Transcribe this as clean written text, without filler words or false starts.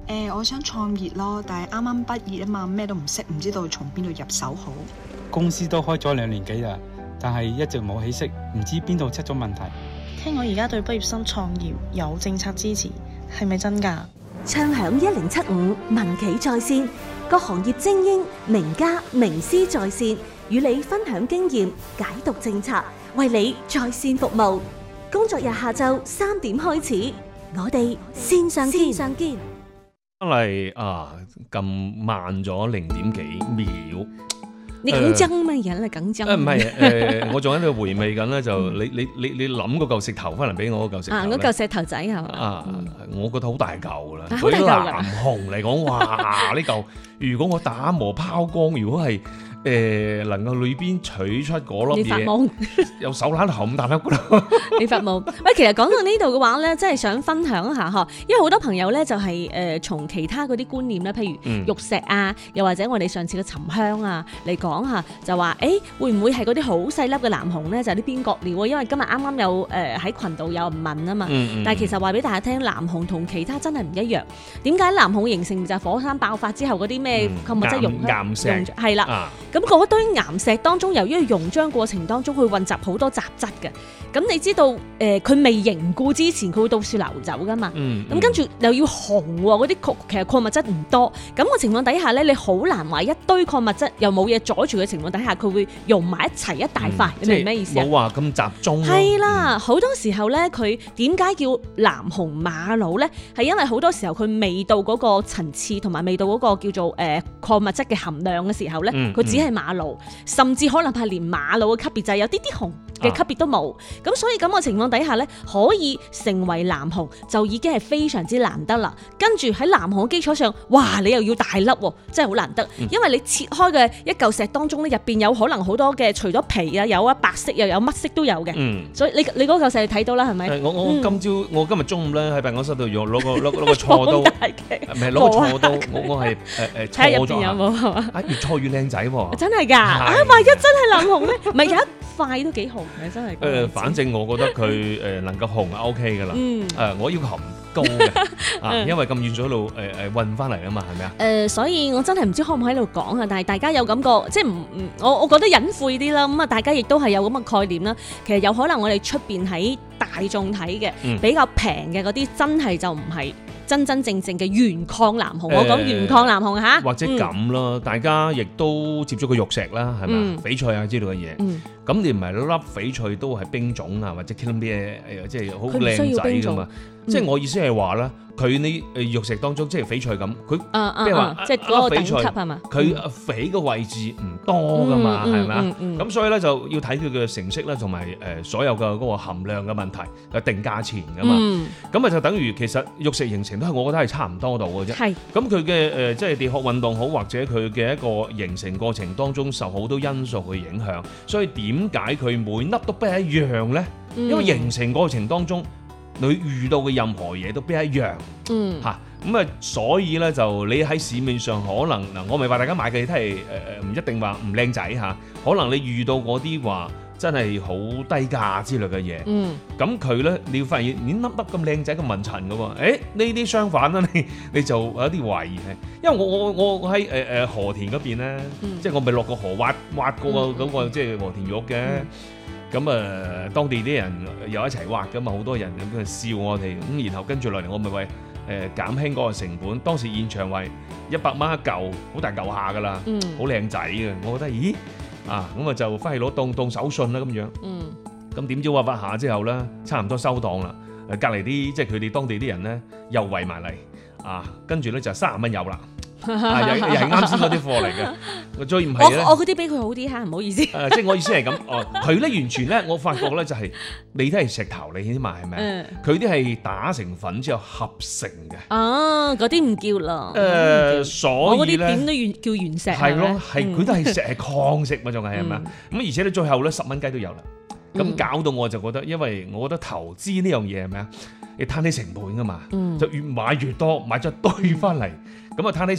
我想創業咯，但係啱啱畢業啊嘛，咩都唔識，唔知道從邊度入手好。 公司都開咗2年幾啦，但係一直冇起色，唔知邊度出咗問題。 聽講而家對畢業生創業有政策支持，係咪真㗎？ 暢享1075民企在線，各行業精英、名家、名師在線，與你分享經驗，解讀政策，為你在線服務。工作日下晝3點開始，我哋線上見。 翻嚟咁慢咗0點幾秒。 你緊張咩人啊？緊張？ 唔係我仲喺度回味緊咧，就你諗嗰嚿石頭翻嚟俾我嗰嚿石頭嗰嚿石頭仔係嘛？ 我覺得好大嚿啦。 好大嚿㗎。 南紅嚟講，哇！呢嚿如果我打磨拋光，如果係能夠裏邊取出嗰粒嘢， 你發夢有手攬頭咁大粒㗎。 你發夢？喂，其實講到呢度嘅話咧，真係想分享一下呵，因為好多朋友咧就係從其他嗰啲觀念咧，譬如玉石啊，又或者我哋上次嘅沉香啊嚟講下，就話會唔會係嗰啲好細粒嘅南紅咧？就係啲邊角料啊？因為今日啱啱有喺群度有人問啊嘛，但係其實話俾大家聽，南紅同其他真係唔一樣。點解南紅形成就係火山爆發之後嗰啲咩礦物質溶岩石係啦。咁嗰堆岩石當中，由於溶漿過程當中，佢混雜好多雜質嘅。咁你知道佢未凝固之前，佢會到處流走噶嘛？咁跟住又要紅喎，嗰啲其實礦物質唔多。咁嘅情況底下咧，你好難話一堆礦物質又冇嘢阻住嘅情況底下，佢會溶埋一齊一大塊。你明咩意思啊？ 冇話咁集中。 係啦，好多時候咧，佢點解叫南紅瑪瑙咧？係因為好多時候佢未到嗰個層次，同埋未到嗰個叫做礦物質嘅含量嘅時候咧，佢只係瑪瑙，甚至可能係連瑪瑙嘅級別就係有啲紅嘅級別都冇。咁所以咁嘅情況底下咧，可以成為南紅就已經係非常之難得啦。跟住喺南紅嘅基礎上，哇！你又要大粒喎，真係好難得。因為你切開嘅一嚿石當中咧，入邊有可能好多嘅，除咗皮啊，有啊白色又有乜色都有嘅。所以你嗰嚿石你睇到啦，係咪？ 我今日中午咧喺辦公室度用攞個銼刀，唔係攞個銼刀，我係睇下入邊有冇係嘛？ 越錯越靚仔喎！ 真係㗎，萬一真係南紅咧，唔係有一塊都幾紅嘅，真係。 反正我覺得佢能夠紅係 OK 㗎啦。我要求唔高嘅，因為咁遠咗路運翻嚟啊嘛，係咪啊？ 所以我真係唔知可唔可以喺度講啊，但係大家有感覺，即係我覺得隱晦啲啦。咁啊，大家亦都係有咁嘅概念啦。其實有可能我哋出邊喺大眾睇嘅比較平嘅嗰啲，真係就唔係真真正正嘅原礦南紅。我講原礦南紅嚇， 或者咁咯，大家亦都接觸過玉石啦，係咪？翡翠啊之類嘅嘢。咁你唔係粒翡翠都係冰種啊，或者傾啲即係好靚仔㗎嘛？即係我意思係話咧，佢呢玉石當中即係翡翠咁，佢譬如話即係嗰個等級係嘛？ 佢翡嘅位置唔多㗎嘛，係咪啊？咁所以咧就要睇佢嘅成色啦，同埋所有嘅嗰個含量嘅問題，就定價錢㗎嘛。咁啊就等於其實玉石形成都係我覺得係差唔多度嘅啫。係。咁佢嘅即係地殼運動好，或者佢嘅一個形成過程當中受好多因素去影響，所以點解佢每粒都不一樣咧？因為形成過程當中，你遇到嘅任何嘢都不一樣，咁啊，所以咧就你喺市面上可能嗱，我咪話大家買嘅都係唔一定話唔靚仔嚇，可能你遇到嗰啲話真係好低價之類嘅嘢，咁佢咧你要發現你粒粒咁靚仔咁紋塵嘅喎，呢啲相反啦，你就有啲懷疑係，因為我喺河田嗰邊咧，即係我咪落個河挖過嗰個即係河田玉嘅。咁當地啲人又一齊挖㗎嘛，好多人咁笑我哋，咁然後跟住落嚟，我咪為減輕嗰個成本。當時現場為100蚊一嚿，好大嚿下㗎啦，好靚仔嘅。我覺得，咦咁就翻去攞當手信啦咁樣。咁點知挖下之後咧，差唔多收檔啦。隔離啲即係佢哋當地啲人咧，又圍埋嚟跟住咧就30蚊有啦。又係啱先嗰啲貨嚟嘅，最唔係咧。 我嗰啲比佢好啲嚇，唔好意思。即係我意思係咁，佢咧完全咧，我發覺咧就係你都係石頭你起碼係咪？佢啲係打成粉之後合成嘅。 嗰啲唔叫啦。 所以咧， 我嗰啲點都叫原石。 係咯，係佢都係石係礦石嘛，仲係咪？咁而且咧最後咧10蚊雞都有啦。咁搞到我就覺得，因為我覺得投資呢樣嘢係咩啊？你攤啲成本㗎嘛，就越買越多，買咗一堆翻嚟，咁啊攤啲